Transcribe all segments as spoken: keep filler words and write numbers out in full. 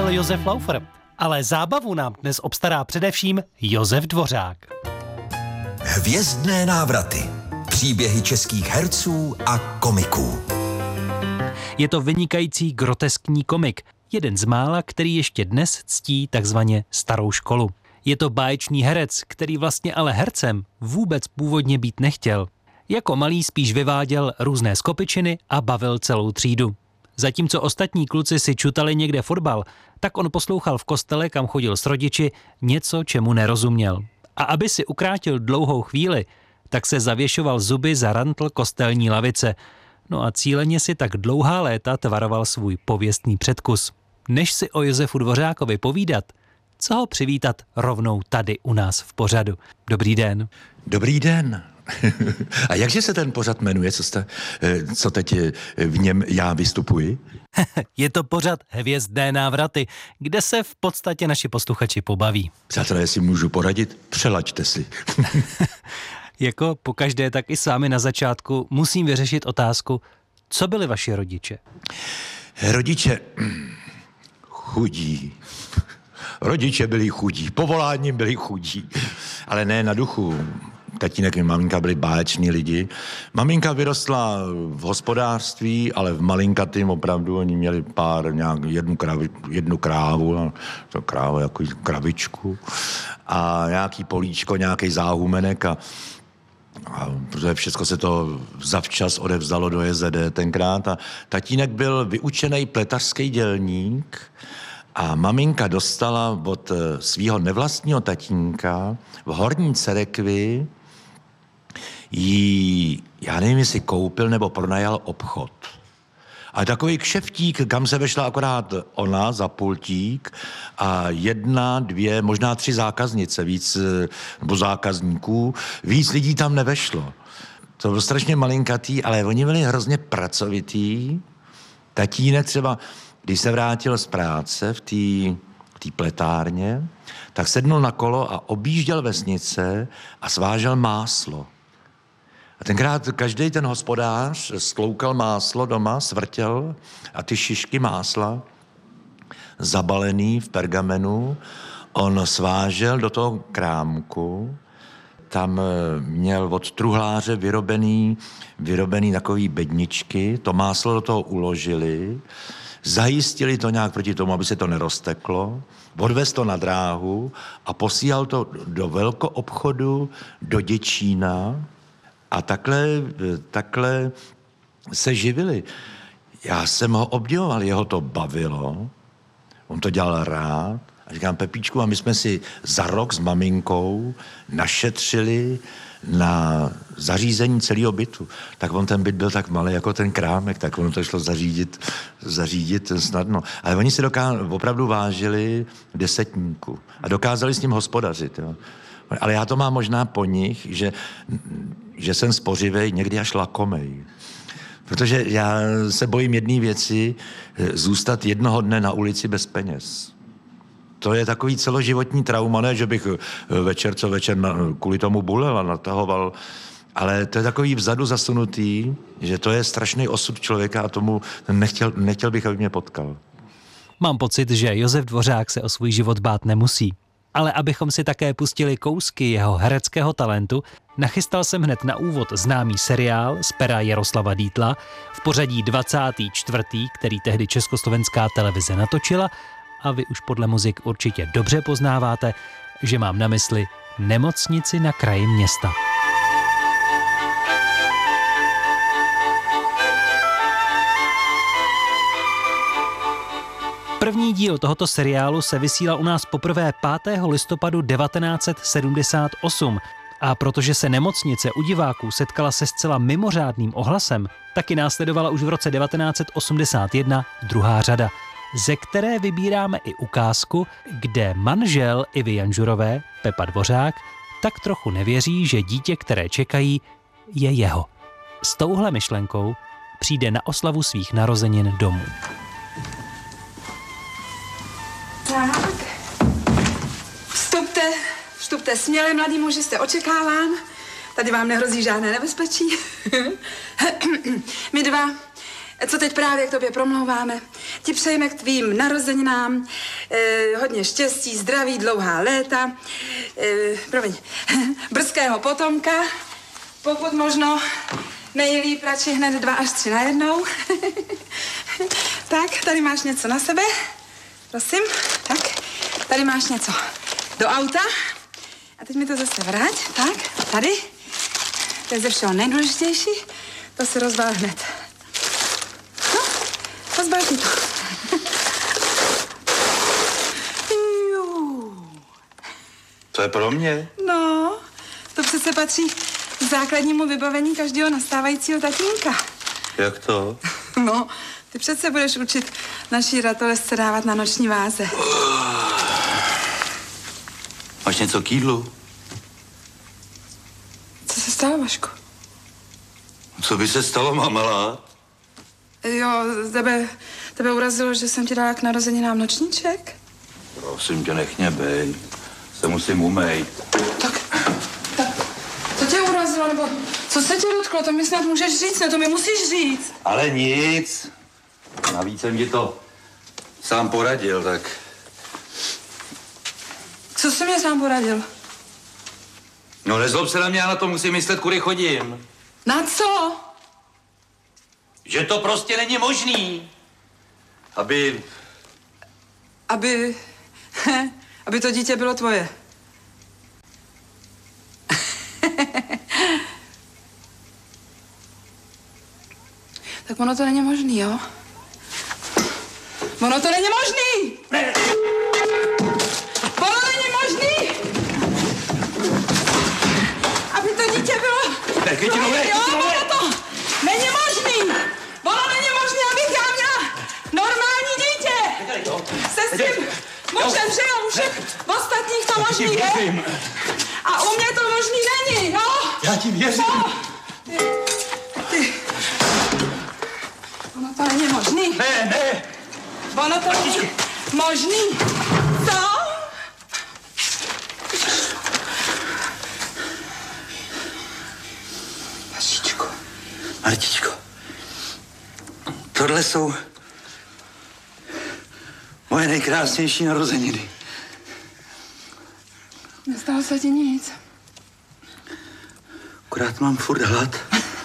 byl Josef Laufer, ale zábavu nám dnes obstará především Josef Dvořák. Hvězdné návraty. Příběhy českých herců a komiků. Je to vynikající groteskní komik, jeden z mála, který ještě dnes ctí takzvaně starou školu. Je to báječný herec, který vlastně ale hercem vůbec původně být nechtěl. Jako malý spíš vyváděl různé skopičiny a bavil celou třídu. Zatímco ostatní kluci si čutali někde fotbal, tak on poslouchal v kostele, kam chodil s rodiči, něco, čemu nerozuměl. A aby si ukrátil dlouhou chvíli, tak se zavěšoval zuby za rantl kostelní lavice. No a cíleně si tak dlouhá léta tvaroval svůj pověstný předkus. Než si o Josefu Dvořákovi povídat, co ho přivítat rovnou tady u nás v pořadu. Dobrý den. Dobrý den. A jakže se ten pořad jmenuje, co, jste, co teď v něm já vystupuji? Je to pořad Hvězdné návraty, kde se v podstatě naši posluchači pobaví. Přátelé, jestli můžu poradit, přelaďte si. Jako pokaždé, tak i s vámi na začátku musím vyřešit otázku, co byli vaši rodiče? Rodiče chudí. Rodiče byli chudí, povoláním byli chudí, ale ne na duchu. Tatínek i maminka byli báječní lidi. Maminka vyrostla v hospodářství, ale v malinkatým opravdu. Oni měli pár, nějak, jednu, kravi, jednu krávu, a to krávu, jako kravičku a nějaký políčko, nějaký záhumenek a, a protože všechno se to zavčas odevzdalo do J Z D tenkrát a tatínek byl vyučený pletařský dělník a maminka dostala od svého nevlastního tatínka v Horní Cerekvi jí, já nevím, jestli koupil nebo pronajal obchod. A takový kšeftík, kam se vešla akorát ona za pultík a jedna, dvě, možná tři zákaznice, víc, nebo zákazníků, víc lidí tam nevešlo. To bylo strašně malinkatý, ale oni byli hrozně pracovitý. Tatínek třeba, když se vrátil z práce v té v té pletárně, tak sednul na kolo a objížděl vesnice a svážel máslo. A tenkrát každý ten hospodář skloukal máslo doma, svrtěl a ty šišky másla zabalený v pergamenu on svážel do toho krámku. Tam měl od truhláře vyrobený, vyrobený takový bedničky, to máslo do toho uložili, zajistili to nějak proti tomu, aby se to nerozteklo, odvez to na dráhu a posílal to do velkoobchodu, do Děčína a takhle, takhle se živili. Já jsem ho obdivoval, jeho to bavilo, on to dělal rád a říkám, Pepíčku, a my jsme si za rok s maminkou našetřili na zařízení celého bytu. Tak on ten byt byl tak malý jako ten krámek, tak ono to šlo zařídit, zařídit snadno. Ale oni si doká- opravdu vážili desetníku a dokázali s ním hospodařit. Jo. Ale já to mám možná po nich, že, že jsem spořivej, někdy až lakomej. Protože já se bojím jedné věci, zůstat jednoho dne na ulici bez peněz. To je takový celoživotní trauma, ne, že bych večer co večer na, kvůli tomu bulel a natahoval, ale to je takový vzadu zasunutý, že to je strašný osud člověka a tomu nechtěl, nechtěl bych, aby mě potkal. Mám pocit, že Josef Dvořák se o svůj život bát nemusí. Ale abychom si také pustili kousky jeho hereckého talentu, nachystal jsem hned na úvod známý seriál z pera Jaroslava Dietla v pořadí dvacátý čtvrtý, který tehdy československá televize natočila, a vy už podle muzik určitě dobře poznáváte, že mám na mysli Nemocnici na kraji města. První díl tohoto seriálu se vysílal u nás poprvé pátého listopadu devatenáct set sedmdesát osm a protože se Nemocnice u diváků setkala se zcela mimořádným ohlasem, taky následovala už v roce devatenáct set osmdesát jedna druhá řada, ze které vybíráme i ukázku, kde manžel Ivy Janžurové, Pepa Dvořák, tak trochu nevěří, že dítě, které čekají, je jeho. S touhle myšlenkou přijde na oslavu svých narozenin domů. Tak, vstupte, vstupte směle, mladý muži, jste očekáván. Tady vám nehrozí žádné nebezpečí. My dva co teď právě k tobě promlouváme. Ti přejeme k tvým narozeninám eh, hodně štěstí, zdraví, dlouhá léta, eh, promiň, brzkého potomka, pokud možno nejlíp radši hned dva až tři najednou. Tak, tady máš něco na sebe, prosím, tak, tady máš něco do auta a teď mi to zase vrať, tak, tady, to je ze všeho nejdůležitější, to se rozbál hned. No, rozbál ti to. To je pro mě? No, to přece patří k základnímu vybavení každého nastávajícího tatínka. Jak to? No, ty přece budeš učit naší ratolesce dávat na noční váze. Máš něco k jídlu? Co se stalo, Vašku? Co by se stalo, mamela? Jo, tebe, tebe urazilo, že jsem ti dala k narozeninám nočníček? Prosím tě, nech mě bej. Se musím umejt. Tak, tak, co tě urazilo, nebo co se tě dotklo? To mi snad můžeš říct, ne, to mi musíš říct. Ale nic. Navíc jsem ti to sám poradil, tak... Co jsi mě sám poradil? No nezlob se na mě, já na to musím myslet, kudy chodím. Na co? Že to prostě není možný. Aby... Aby, aby to dítě bylo tvoje. Tak ono to není možný, jo? Ono to není možný! Ne. Ono není možný! Aby to dítě bylo... Ne, Kytino, ne, jo, Kytino, ne. ono to není možný! Ono není možný, abych já měla normální dítě! Se s tím mužem, že jo? U všech ostatních to možný je. A u mě to možný není, jo? Já ti věřím. No. Ty, ty. Ono to není možný. Ne, ne. Ono to není možný. Co? Vašičku. Martičko, tohle jsou moje nejkrásnější narozeniny. Nestalo se ti nic. Akorát mám furt hlad.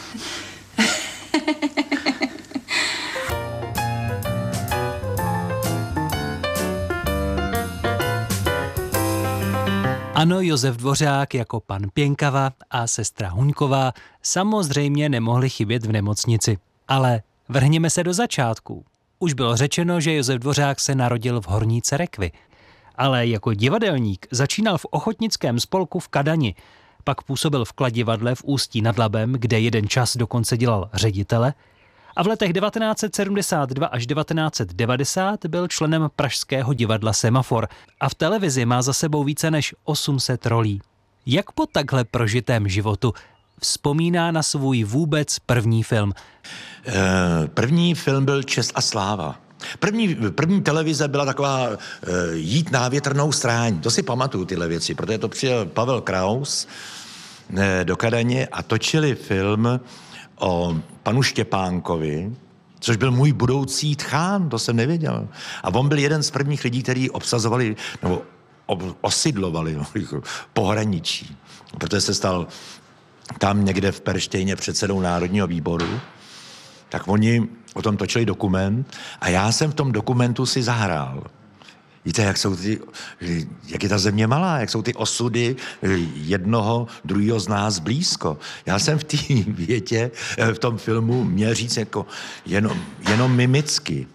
Ano, Josef Dvořák jako pan Pěnkava a sestra Huňková samozřejmě nemohli chybět v nemocnici. Ale vrhněme se do začátku. Už bylo řečeno, že Josef Dvořák se narodil v Horní Cerekvi. Ale jako divadelník začínal v ochotnickém spolku v Kadani. Pak působil v Kladivadle v Ústí nad Labem, kde jeden čas dokonce dělal ředitele. A v letech devatenáct set sedmdesát dva až devatenáct set devadesát byl členem pražského divadla Semafor a v televizi má za sebou více než osm set rolí. Jak po takhle prožitém životu vzpomíná na svůj vůbec první film? E, první film byl Čest a sláva. První, první televize byla taková e, jít na větrnou stráň. To si pamatuju tyhle věci, protože to přijel Pavel Kraus e, do Kadaně a točili film o panu Štěpánkovi, což byl můj budoucí tchán, to jsem nevěděl. A on byl jeden z prvních lidí, kteří obsazovali, nebo osidlovali pohraničí. Protože se stal tam někde v Perštejně předsedou Národního výboru, tak oni o tom točili dokument a já jsem v tom dokumentu si zahrál. Víte, jak jsou ty, jak je ta země malá, jak jsou ty osudy jednoho, druhého z nás blízko. Já jsem v té větě, v tom filmu měl říct jako jenom, jenom mimicky.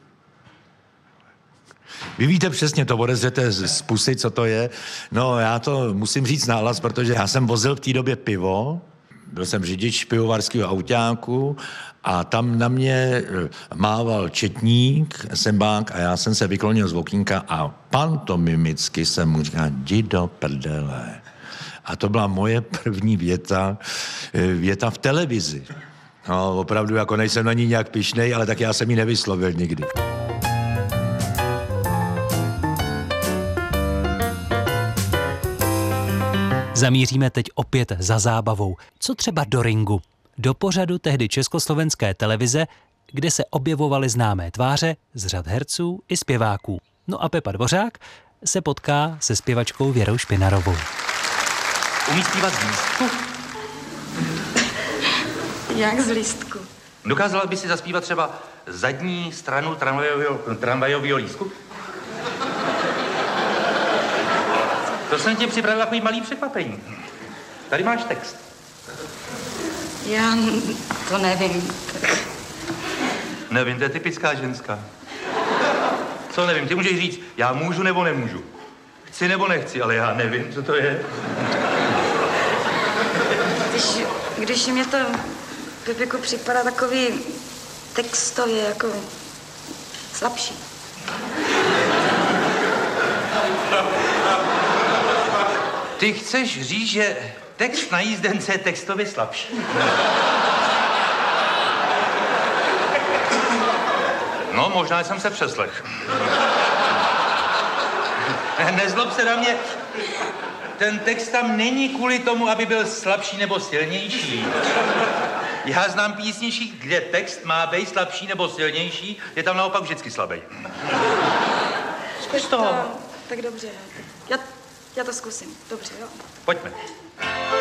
Vy víte přesně, to odezřete z pusy, co to je. No, já to musím říct nahlas, protože já jsem vozil v té době pivo, byl jsem řidič pivovarského autáku a tam na mě mával četník, sembák a já jsem se vyklonil z okýnka a pantomimicky jsem mu říkal, jdi do prdele. A to byla moje první věta, věta v televizi. No, opravdu, jako nejsem na ní nějak pyšnej, ale tak já jsem ji nevyslovil nikdy. Zamíříme teď opět za zábavou. Co třeba do ringu? Do pořadu tehdy československé televize, kde se objevovaly známé tváře z řad herců i zpěváků. No a Pepa Dvořák se potká se zpěvačkou Věrou Špinarovou. Umí zpívat z lístku? Jak z lístku? Dokázala by si zaspívat třeba zadní stranu tramvajového, tramvajového lístku? To jsem ti připravil takový malý překvapení. Tady máš text. Já to nevím. Nevím, to je typická ženská. Co nevím, ty můžeš říct, já můžu nebo nemůžu. Chci nebo nechci, ale já nevím, co to je. Když, když mě to, Pepiku, připadá takový textově jako slabší. Ty chceš říct, že text na jízdence je textově slabší. No, možná jsem se přeslech. Nezlob se na mě. Ten text tam není kvůli tomu, aby byl slabší nebo silnější. Já znám písničky, kde text má být slabší nebo silnější, je tam naopak vždycky slabý. Zkus to. Tak dobře, já, já to zkusím. Dobře, jo. Pojďme.